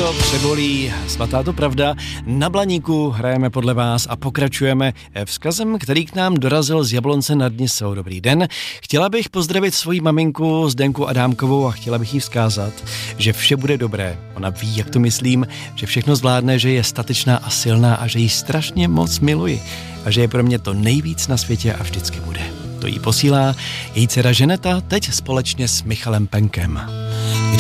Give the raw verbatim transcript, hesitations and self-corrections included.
co přebolí, svatá to pravda. Na Blaníku hrajeme podle vás a pokračujeme vzkazem, který k nám dorazil z Jablonce nad Nisou. Dobrý den. Chtěla bych pozdravit svoji maminku Zdenku Adámkovou a chtěla bych jí vzkázat, že vše bude dobré. Ona ví, jak to myslím, že všechno zvládne, že je statečná a silná a že ji strašně moc miluji a že je pro mě to nejvíc na světě a vždycky bude. To jí posílá její dcera Ženeta teď společně s Michalem Penkem.